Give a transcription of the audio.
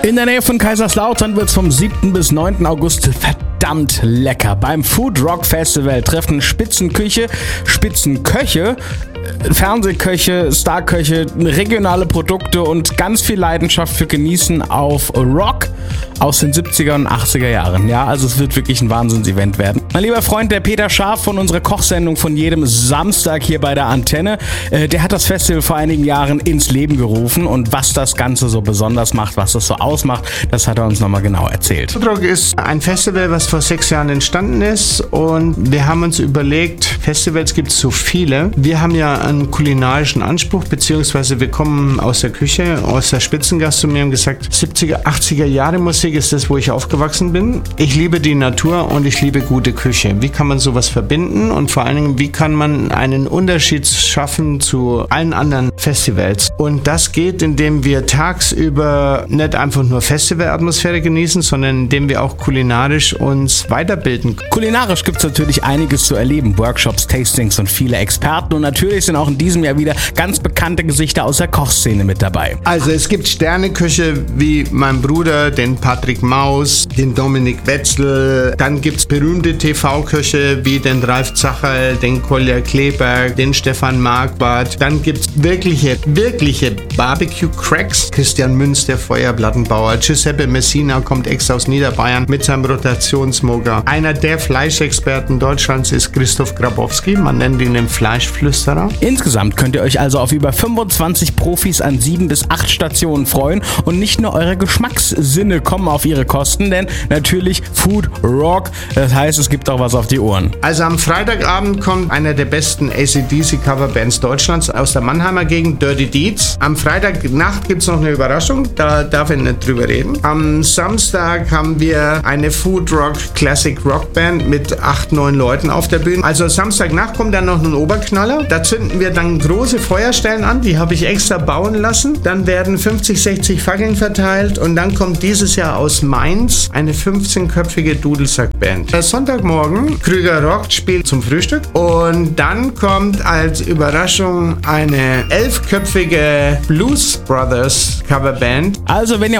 In der Nähe von Kaiserslautern wird es vom 7. bis 9. August verdammt lecker. Beim Food Rock Festival treffen Spitzenküche, Spitzenköche, Fernsehköche, Starköche, regionale Produkte und ganz viel Leidenschaft für Genießen auf Rock aus den 70er und 80er Jahren. Ja, also es wird wirklich ein Wahnsinns-Event werden. Mein lieber Freund, der Peter Scharf von unserer Kochsendung von jedem Samstag hier bei der Antenne, der hat das Festival vor einigen Jahren ins Leben gerufen und was das Ganze so besonders macht, was das so ausmacht, das hat er uns nochmal genau erzählt. Food Rock ist ein Festival, was vor 6 Jahren entstanden ist und wir haben uns überlegt, Festivals gibt es so viele. Wir haben ja einen kulinarischen Anspruch, beziehungsweise wir kommen aus der Küche, aus der Spitzengastronomie und gesagt, 70er, 80er Jahre Musik ist das, wo ich aufgewachsen bin. Ich liebe die Natur und ich liebe gute Küche. Wie kann man sowas verbinden und vor allen Dingen, wie kann man einen Unterschied schaffen zu allen anderen Festivals? Und das geht, indem wir tagsüber nicht einfach nur Festivalatmosphäre genießen, sondern indem wir auch kulinarisch uns weiterbilden. Kulinarisch gibt es natürlich einiges zu erleben. Workshops, Tastings und viele Experten. Und natürlich sind auch in diesem Jahr wieder ganz bekannte Gesichter aus der Kochszene mit dabei. Also es gibt Sterneküche wie mein Bruder, den Patrick Maus, den Dominik Wetzel. Dann gibt es berühmte TV-Köche wie den Ralf Zacherl, den Kolja Kleberg, den Stefan Marquardt. Dann gibt es wirkliche Barbecue-Cracks. Christian Münz, der Feuerplattenbauer. Giuseppe Messina kommt extra aus Niederbayern mit seinem Rotationsmoker. Einer der Fleischexperten Deutschlands ist Christoph Grabowski. Man nennt ihn den Fleischflüsterer. Insgesamt könnt ihr euch also auf über 25 Profis an 7 bis 8 Stationen freuen und nicht nur eure Geschmackssinne kommen auf ihre Kosten, denn natürlich Food Rock, das heißt, es gibt auch was auf die Ohren. Also am Freitagabend kommt einer der besten AC/DC-Coverbands Deutschlands aus der Mannheimer Gegend, Dirty Deeds. Am Freitagnacht gibt es noch eine Überraschung, da darf ich nicht drüber reden. Am Samstag haben wir eine Food Rock Classic Rock Band mit 8, 9 Leuten auf der Bühne. Also Samstagnacht kommt dann noch ein Oberknaller. Da zünden wir dann große Feuerstellen an, die habe ich extra bauen lassen. Dann werden 50, 60 Fackeln verteilt und dann kommt dieses Jahr aus Mainz eine 15-köpfige Dudelsack-Band. Sonntagmorgen, Krüger Rock spielt zum Frühstück und dann kommt als Überraschung eine 11-köpfige Blues Brothers Coverband. Also wenn ihr